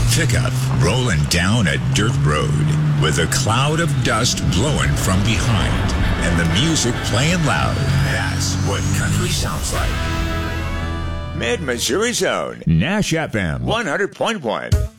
pickup rolling down a dirt road with a cloud of dust blowing from behind and the music playing loud. That's what country sounds like. Mid-Missouri Zone, Nash FM 100.1.